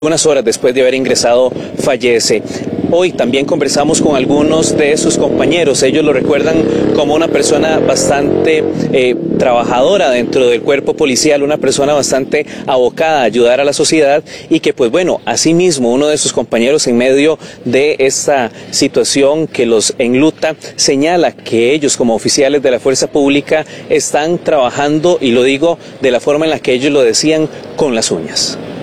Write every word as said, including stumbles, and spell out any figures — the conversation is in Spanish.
Unas horas después de haber ingresado fallece. Hoy también conversamos con algunos de sus compañeros. Ellos lo recuerdan como una persona bastante eh, trabajadora dentro del cuerpo policial, una persona bastante abocada a ayudar a la sociedad y que pues bueno, asimismo uno de sus compañeros en medio de esta situación que los enluta señala que ellos como oficiales de la fuerza pública están trabajando, y lo digo de la forma en la que ellos lo decían, con las uñas.